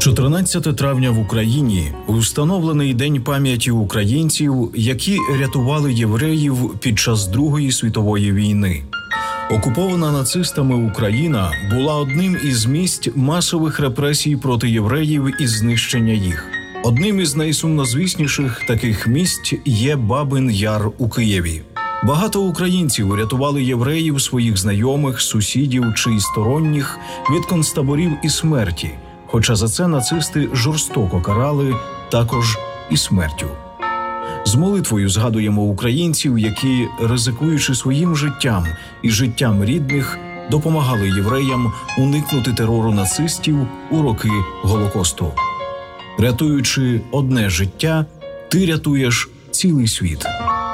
14 травня в Україні установлений День пам'яті українців, які рятували євреїв під час Другої світової війни. Окупована нацистами Україна була одним із місць масових репресій проти євреїв і знищення їх. Одним із найсумнозвісніших таких місць є Бабин Яр у Києві. Багато українців рятували євреїв, своїх знайомих, сусідів чи сторонніх від концтаборів і смерті, хоча за це нацисти жорстоко карали також і смертю. З молитвою згадуємо українців, які, ризикуючи своїм життям і життям рідних, допомагали євреям уникнути терору нацистів у роки Голокосту. Рятуючи одне життя, ти рятуєш цілий світ.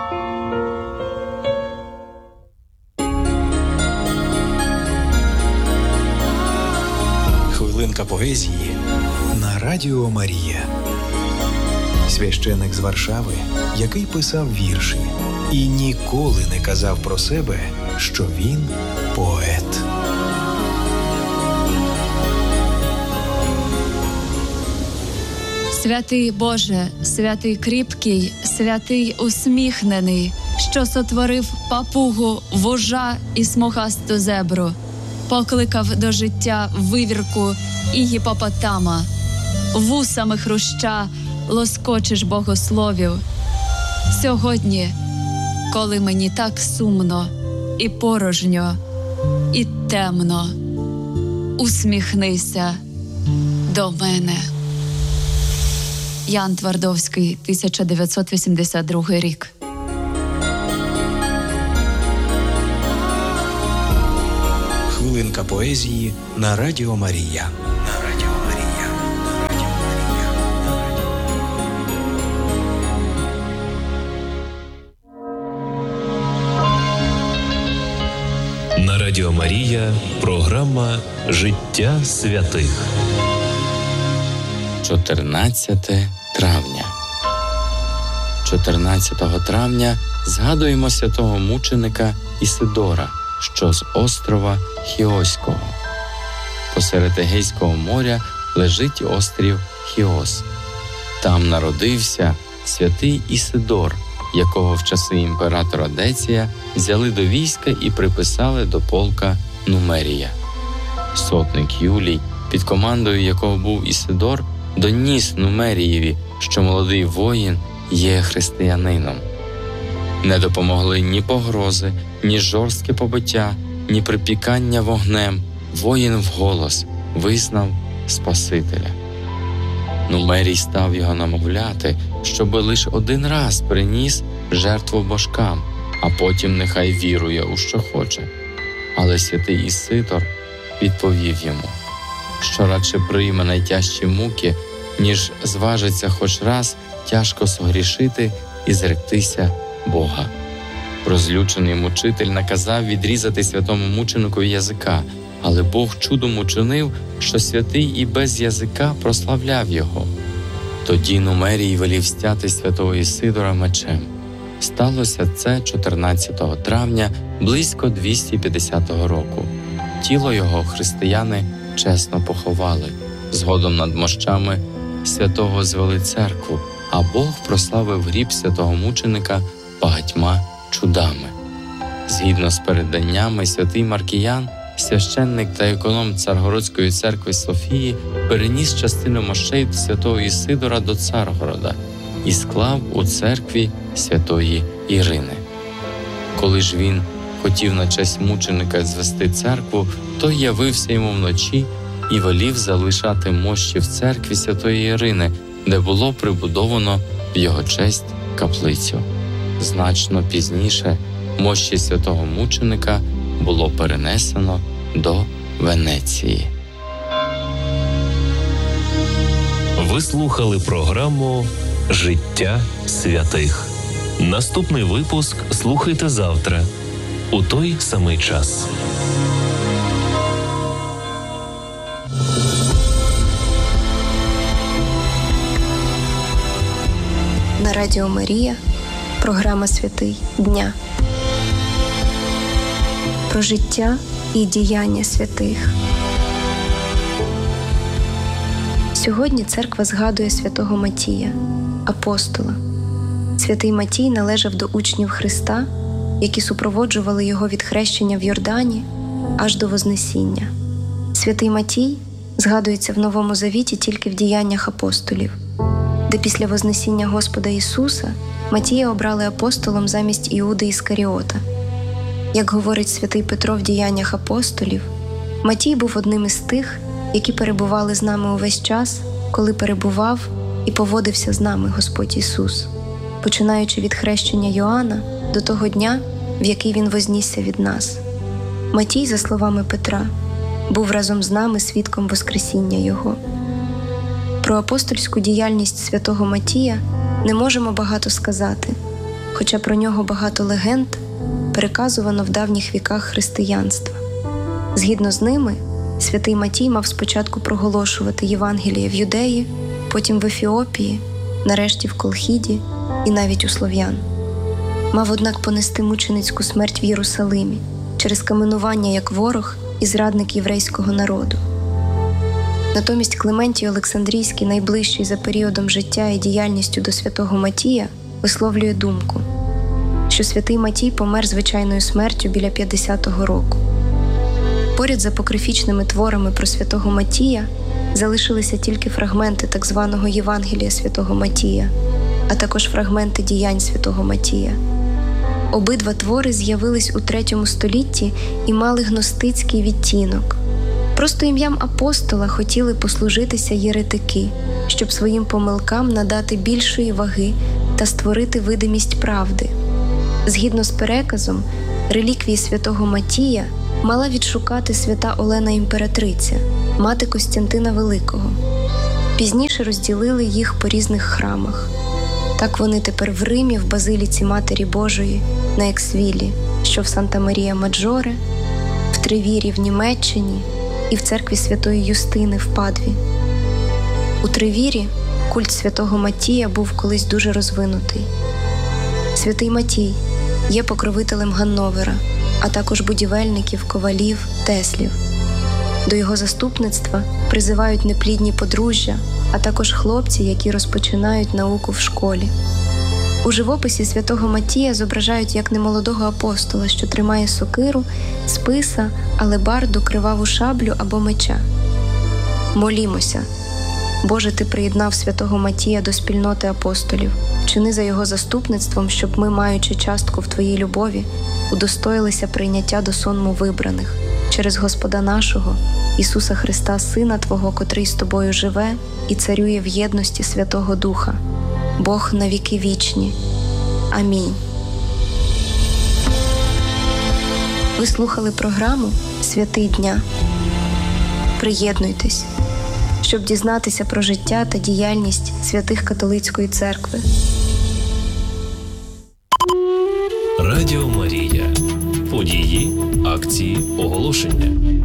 Хвилинка поезії на Радіо Марія. Священик з Варшави, який писав вірші і ніколи не казав про себе, що він поет. Святий Боже, святий кріпкий, святий усміхнений, що сотворив папугу, вужа і смугасту зебру, покликав до життя вивірку і гіпопотама, вусами хруща лоскочиш богословів. Сьогодні, коли мені так сумно і порожньо, і темно, усміхнися до мене. Ян Твардовський, 1982 рік. Хвилинка поезії на Радіо Марія. На Радіо Марія програма «Життя святих». 14 травня. 14 травня згадуємо святого мученика Ісидора, що з острова Хіоського. Посеред Егейського моря лежить острів Хіос. Там народився святий Ісидор, якого в часи імператора Деція взяли до війська і приписали до полка Нумерія. Сотник Юлій, під командою якого був Ісидор, доніс Нумерієві, що молодий воїн є християнином. Не допомогли ні погрози, ні жорстке побиття, ні припікання вогнем. Воїн вголос визнав Спасителя. Нумерій став його намовляти, щоби лише один раз приніс жертву божкам, а потім нехай вірує у що хоче. Але святий Ісидор відповів йому, що радше прийме найтяжчі муки, ніж зважиться хоч раз тяжко согрішити і зректися Бога. Розлючений мучитель наказав відрізати святому мученикові язика, але Бог чудом учинив, що святий і без язика прославляв його. Тоді Нумерій велів стяти святого Ісидора мечем. Сталося це 14 травня близько 250 року. Тіло його християни чесно поховали. Згодом над мощами святого звели церкву, а Бог прославив гріб святого мученика багатьма чудами. Згідно з переданнями, святий Маркіян, священник та економ Царгородської церкви Софії, переніс частину мощей святого Ісидора до Царгорода і склав у церкві святої Ірини. Коли ж він хотів на честь мученика звести церкву, то явився йому вночі і велів залишати мощі в церкві святої Ірини, де було прибудовано в його честь каплицю. Значно пізніше мощі святого мученика було перенесено до Венеції. Ви слухали програму «Життя святих». Наступний випуск слухайте завтра у той самий час. На Радіо Марія програма «Святий дня». Про життя і діяння святих. Сьогодні церква згадує святого Матія, апостола. Святий Матій належав до учнів Христа, які супроводжували його від хрещення в Йордані аж до Вознесіння. Святий Матій згадується в Новому Завіті тільки в діяннях апостолів, де після Вознесіння Господа Ісуса Матія обрали апостолом замість Іуди Іскаріота. Як говорить святий Петро в діяннях апостолів, Матій був одним із тих, які перебували з нами увесь час, коли перебував і поводився з нами Господь Ісус, починаючи від хрещення Йоанна до того дня, в який Він вознісся від нас. Матій, за словами Петра, був разом з нами свідком Воскресіння Його. Про апостольську діяльність святого Матія не можемо багато сказати, хоча про нього багато легенд переказувано в давніх віках християнства. Згідно з ними, святий Матій мав спочатку проголошувати Євангеліє в Юдеї, потім в Ефіопії, нарешті в Колхіді і навіть у слов'ян. Мав, однак, понести мученицьку смерть в Єрусалимі через каменування як ворог і зрадник єврейського народу. Натомість Клементій Олександрійський, найближчий за періодом життя і діяльністю до святого Матія, висловлює думку, що святий Матій помер звичайною смертю біля 50-го року. Поряд з апокрифічними творами про святого Матія залишилися тільки фрагменти так званого Євангелія святого Матія, а також фрагменти діянь святого Матія. Обидва твори з'явились у III столітті і мали гностицький відтінок. Просто ім'ям апостола хотіли послужитися єретики, щоб своїм помилкам надати більшої ваги та створити видимість правди. Згідно з переказом, реліквії святого Матія мала відшукати свята Олена Імператриця, мати Костянтина Великого. Пізніше розділили їх по різних храмах. Так вони тепер в Римі, в Базиліці Матері Божої, на Ексвілі, що в Санта-Марія-Маджоре, в Тревірі в Німеччині і в церкві Святої Юстини в Падві. У Тревірі культ святого Матія був колись дуже розвинутий. Святий Матій є покровителем Ганновера, а також будівельників, ковалів, теслів. До його заступництва призивають неплідні подружжя, а також хлопці, які розпочинають науку в школі. У живописі святого Матія зображають як немолодого апостола, що тримає сокиру, списа, алебарду, криваву шаблю або меча. Молімося. Боже, Ти приєднав святого Матія до спільноти апостолів. Вчини за його заступництвом, щоб ми, маючи частку в Твоїй любові, удостоїлися прийняття до сонму вибраних через Господа нашого, Ісуса Христа, Сина Твого, котрий з Тобою живе і царює в єдності Святого Духа, Бог на віки вічні. Амінь. Ви слухали програму «Святий дня». Приєднуйтесь, щоб дізнатися про життя та діяльність святих католицької церкви. Радіо Марія. Події, акції, оголошення.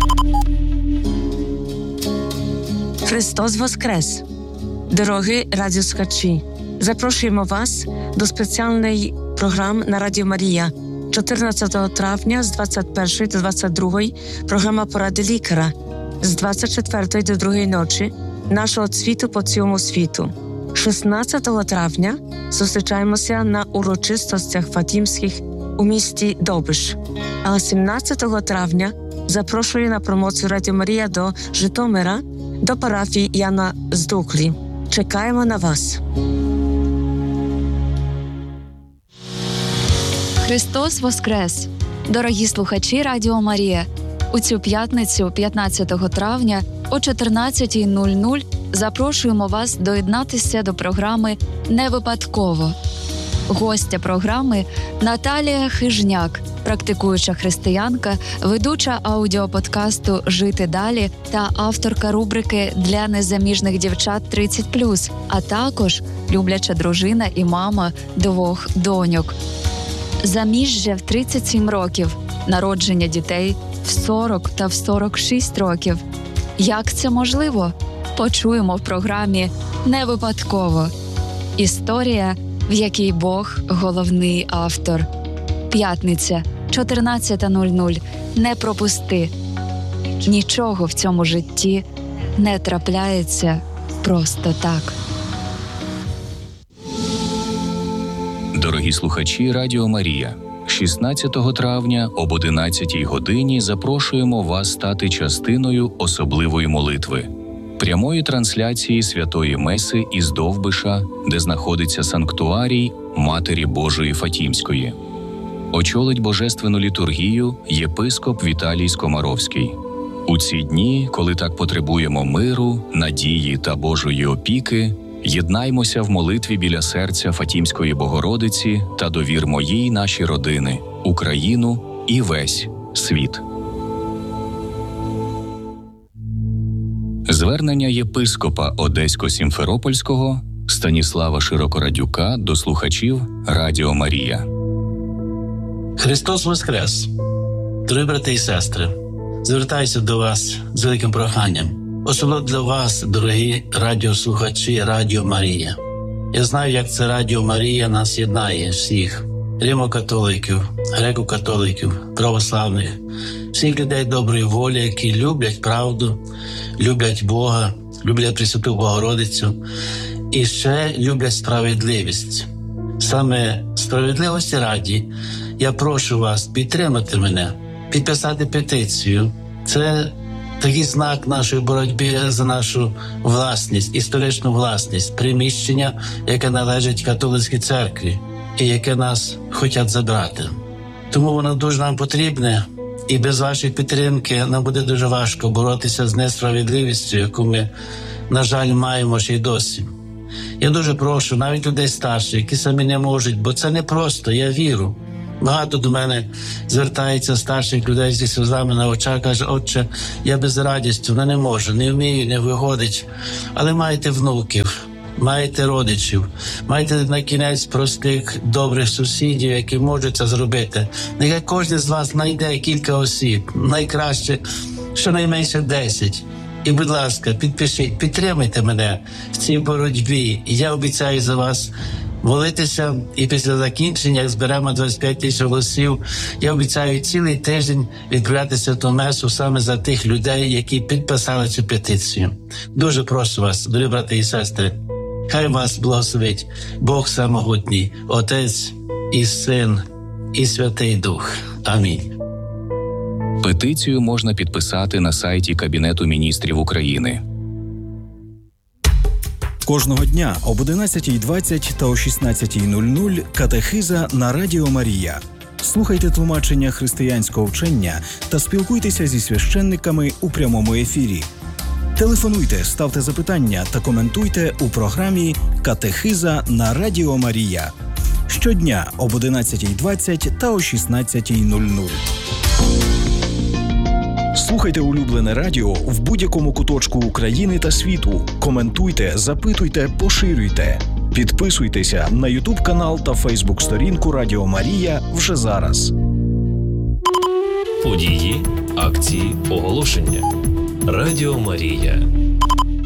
Христос Воскрес! Дорогі радіослухачі! Запрошуємо вас до спеціальної програми на Радіо Марія. 14 травня з 21 до 22 програма «Поради лікаря». З 24 до 2 ночі нашого світу по цілому світу. 16 травня зустрічаємося на урочистостях Фатімських у місті Добиш. А 17 травня запрошую на промоцію Радіо Марія до Житомира, до парафії Яна Здуклі. Чекаємо на вас. Христос Воскрес! Дорогі слухачі Радіо Марія! У цю п'ятницю, 15 травня, о 14:00 запрошуємо вас доєднатися до програми «Не випадково». Гостя програми – Наталія Хижняк, практикуюча християнка, ведуча аудіоподкасту «Жити далі» та авторка рубрики «Для незаміжних дівчат 30+», а також любляча дружина і мама 2 доньок. Заміжжя в 37 років, народження дітей в 40 та в 46 років. Як це можливо? Почуємо в програмі «Не випадково». Історія, в якій Бог – головний автор. П'ятниця, 14:00. Не пропусти. Нічого в цьому житті не трапляється просто так. Дорогі слухачі Радіо Марія, 16 травня об 11 годині запрошуємо вас стати частиною особливої молитви, прямої трансляції Святої Меси із Довбиша, де знаходиться санктуарій Матері Божої Фатімської. Очолить божественну літургію єпископ Віталій Скомаровський. У ці дні, коли так потребуємо миру, надії та Божої опіки, єднаймося в молитві біля серця Фатімської Богородиці та довірмо їй наші родини, Україну і весь світ. Звернення єпископа Одесько-Сімферопольського Станіслава Широкорадюка до слухачів Радіо Марія. Христос Воскрес! Дорогі брати і сестри, звертаюся до вас з великим проханням. Особливо для вас, дорогі радіослухачі Радіо Марія. Я знаю, як це Радіо Марія нас єднає всіх. Римо-католиків, греко-католиків, православних, всіх людей доброї волі, які люблять правду, люблять Бога, люблять Пресвяту Богородицю і ще люблять справедливість. Саме справедливості раді я прошу вас підтримати мене, підписати петицію. Це такий знак нашої боротьби за нашу власність, історичну власність, приміщення, яке належить католицькій церкві і яке нас хочуть забрати. Тому воно дуже нам потрібне, і без вашої підтримки нам буде дуже важко боротися з несправедливістю, яку ми, на жаль, маємо ще й досі. Я дуже прошу навіть людей старших, які самі не можуть, бо це не просто, я вірю. Багато до мене звертається старших людей зі сльозами на очах, каже: «Отче, я без радістю, не можу, не вмію, не виходить». Але маєте внуків, маєте родичів, маєте на кінець простих, добрих сусідів, які можуть це зробити. Нехай кожен з вас знайде кілька осіб, найкраще щонайменше 10. І, будь ласка, підпишіть, підтримайте мене в цій боротьбі. І я обіцяю за вас молитися, і після закінчення, як зберемо 25 тисяч голосів, я обіцяю цілий тиждень відправляти Святу Месу саме за тих людей, які підписали цю петицію. Дуже прошу вас, дорогі брати і сестри, хай вас благословить Бог Самогутній, Отець і Син, і Святий Дух. Амінь. Петицію можна підписати на сайті Кабінету міністрів України. Кожного дня об 11:20 та о 16:00 катехиза на Радіо Марія. Слухайте тлумачення християнського вчення та спілкуйтеся зі священниками у прямому ефірі. Телефонуйте, ставте запитання та коментуйте у програмі «Катехиза на Радіо Марія». Щодня об 11:20 та о 16:00. Слухайте улюблене радіо в будь-якому куточку України та світу. Коментуйте, запитуйте, поширюйте. Підписуйтеся на YouTube-канал та Facebook-сторінку Радіо Марія вже зараз. Події, акції, оголошення. Радіо Марія.